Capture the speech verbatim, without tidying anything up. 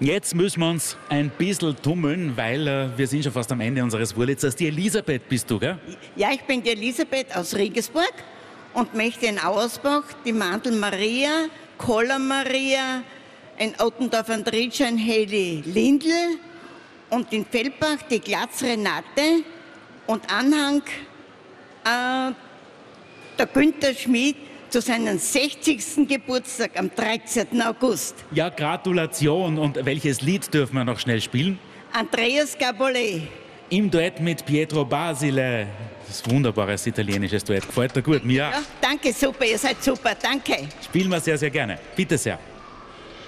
Jetzt müssen wir uns ein bisschen tummeln, weil äh, wir sind schon fast am Ende unseres Wurlitzers. Die Elisabeth bist du, gell? Ja, ich bin die Elisabeth aus Regensburg und möchte in Auersbach die Mandl Maria, Koller Maria, in Ottendorf Andritscher, ein Heli Lindl und in Feldbach die Glatz Renate und Anhang äh, der Günther Schmid zu seinem sechzigsten Geburtstag am dreizehnten August. Ja, Gratulation. Und welches Lied dürfen wir noch schnell spielen? Andreas Gabolet. Im Duett mit Pietro Basile. Das ist ein wunderbares italienisches Duett. Gefällt dir gut, mir auch. Ja, danke, super, ihr seid super, danke. Spielen wir sehr, sehr gerne. Bitte sehr.